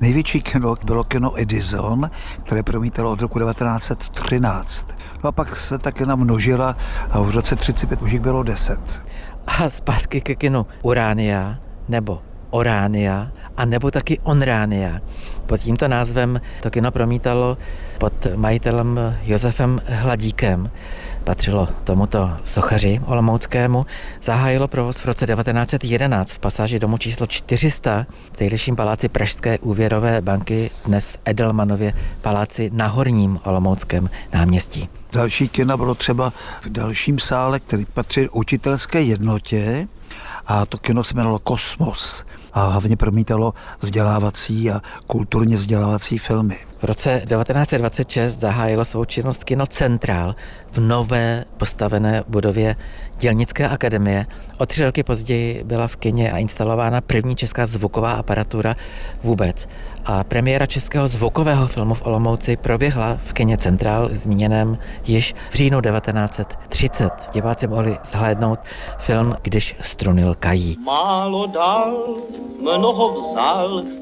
Největší kino bylo kino Edison, které promítalo od roku 1913. No a pak se ta kina množila a v roce 1935 už jich bylo 10. A zpátky ke kinu Urania nebo Orania a nebo taky Onránia. Pod tímto názvem to kino promítalo pod majitelem Josefem Hladíkem. Patřilo tomuto sochaři olomouckému. Zahájilo provoz v roce 1911 v pasáži domu číslo 400 v tehdejším paláci Pražské úvěrové banky, dnes Edelmanově paláci na Horním olomouckém náměstí. Další kina bylo třeba v dalším sále, který patří učitelské jednotě, a to kino se jmenovalo Kosmos a hlavně promítalo vzdělávací a kulturně vzdělávací filmy. V roce 1926 zahájilo svou činnost kino Centrál v nové postavené budově Dělnické akademie. O 3 roky později byla v kině a instalována první česká zvuková aparatura vůbec. A premiéra českého zvukového filmu v Olomouci proběhla v kině Centrál, zmíněném již v říjnu 1930. Diváci mohli zhlédnout film Když struny lkají. Málo dal, mnoho vzal,